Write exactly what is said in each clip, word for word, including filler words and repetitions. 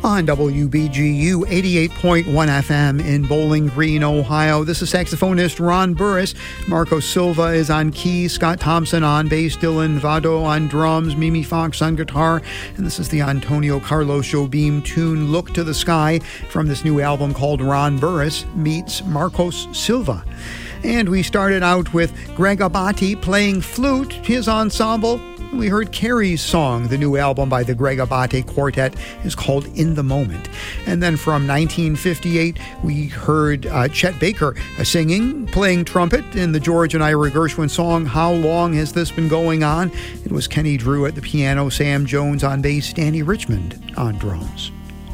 on W B G U eighty-eight point one F M in Bowling Green, Ohio. This is saxophonist Ron Burris. Marco Silva is on keys, Scott Thompson on bass, Dylan Vado on drums, Mimi Fox on guitar, and this is the Antonio Carlos Jobim tune Look to the Sky from this new album called Ron Burris Meets Marcos Silva. And we started out with Greg Abate playing flute, his ensemble. We heard Carrie's song. The new album by the Greg Abate Quartet is called In the Moment. And then from nineteen fifty-eight, we heard uh, Chet Baker uh, singing, playing trumpet in the George and Ira Gershwin song, How Long Has This Been Going On? It was Kenny Drew at the piano, Sam Jones on bass, Danny Richmond on drums.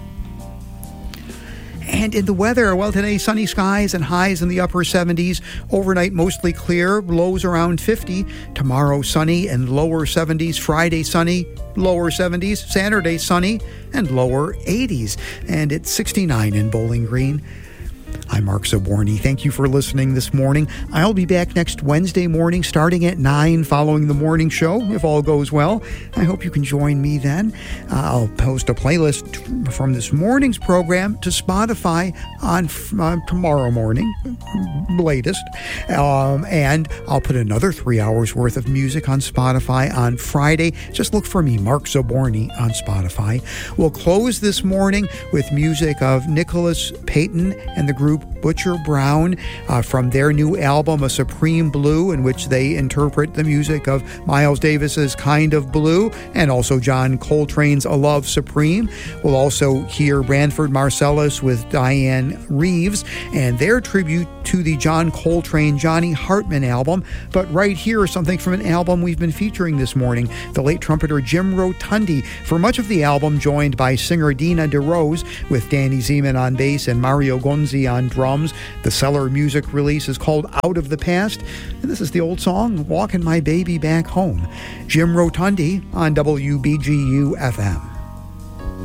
And in the weather, well, today sunny skies and highs in the upper seventies. Overnight mostly clear, lows around fifty. Tomorrow sunny and lower seventies. Friday sunny, lower seventies. Saturday sunny and lower eighties. And it's sixty-nine in Bowling Green. I'm Mark Zaborny. Thank you for listening this morning. I'll be back next Wednesday morning starting at nine following the morning show, if all goes well. I hope you can join me then. Uh, I'll post a playlist from this morning's program to Spotify on uh, tomorrow morning, latest. Um, and I'll put another three hours worth of music on Spotify on Friday. Just look for me, Mark Zaborny, on Spotify. We'll close this morning with music of Nicholas Payton and the group Butcher Brown uh, from their new album, A Supreme Blue, in which they interpret the music of Miles Davis's Kind of Blue and also John Coltrane's A Love Supreme. We'll also hear Branford Marsalis with Diane Reeves and their tribute to the John Coltrane Johnny Hartman album. But right here is something from an album we've been featuring this morning, the late trumpeter Jim Rotundi, for much of the album joined by singer Dina DeRose with Danny Zeman on bass and Mario Gonzi on drums. The Cellar music release is called Out of the Past, and this is the old song, Walking My Baby Back Home. Jim Rotundi on W B G U F M.